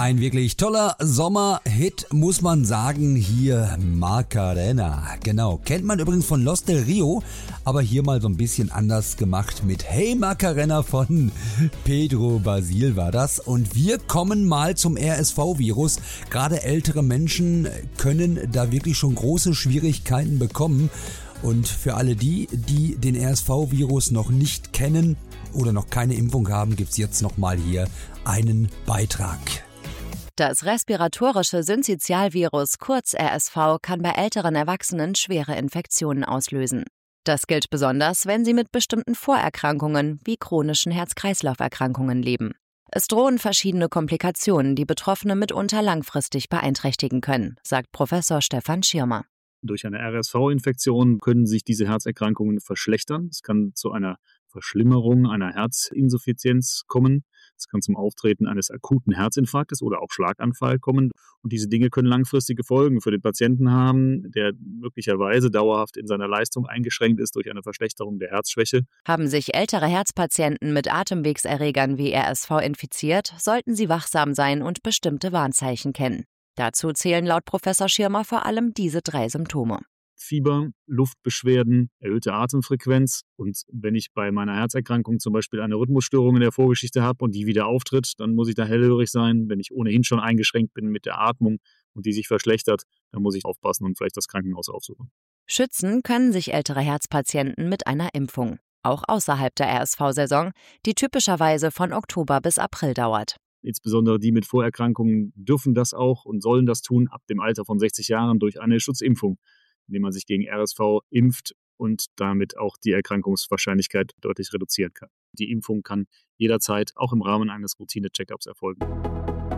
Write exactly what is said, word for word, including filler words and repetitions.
Ein wirklich toller Sommerhit, muss man sagen, hier Macarena. Genau, kennt man übrigens von Los del Rio, aber hier mal so ein bisschen anders gemacht mit Hey Macarena von Pedro Basil war das. Und wir kommen mal zum R S V-Virus. Gerade ältere Menschen können da wirklich schon große Schwierigkeiten bekommen. Und für alle die, die den R S V-Virus noch nicht kennen oder noch keine Impfung haben, gibt's jetzt nochmal hier einen Beitrag. Das respiratorische Synzytialvirus, kurz R S V, kann bei älteren Erwachsenen schwere Infektionen auslösen. Das gilt besonders, wenn sie mit bestimmten Vorerkrankungen wie chronischen Herz-Kreislauf-Erkrankungen leben. Es drohen verschiedene Komplikationen, die Betroffene mitunter langfristig beeinträchtigen können, sagt Professor Stefan Schirmer. Durch eine R S V-Infektion können sich diese Herzerkrankungen verschlechtern. Es kann zu einer Verschlimmerung einer Herzinsuffizienz kommen. Es kann zum Auftreten eines akuten Herzinfarktes oder auch Schlaganfall kommen. Und diese Dinge können langfristige Folgen für den Patienten haben, der möglicherweise dauerhaft in seiner Leistung eingeschränkt ist durch eine Verschlechterung der Herzschwäche. Haben sich ältere Herzpatienten mit Atemwegserregern wie R S V infiziert, sollten sie wachsam sein und bestimmte Warnzeichen kennen. Dazu zählen laut Professor Schirmer vor allem diese drei Symptome. Fieber, Luftbeschwerden, erhöhte Atemfrequenz. Und wenn ich bei meiner Herzerkrankung zum Beispiel eine Rhythmusstörung in der Vorgeschichte habe und die wieder auftritt, dann muss ich da hellhörig sein. Wenn ich ohnehin schon eingeschränkt bin mit der Atmung und die sich verschlechtert, dann muss ich aufpassen und vielleicht das Krankenhaus aufsuchen. Schützen können sich ältere Herzpatienten mit einer Impfung, auch außerhalb der R S V-Saison, die typischerweise von Oktober bis April dauert. Insbesondere die mit Vorerkrankungen dürfen das auch und sollen das tun ab dem Alter von sechzig Jahren durch eine Schutzimpfung, indem man sich gegen R S V impft und damit auch die Erkrankungswahrscheinlichkeit deutlich reduzieren kann. Die Impfung kann jederzeit auch im Rahmen eines Routine-Check-ups erfolgen.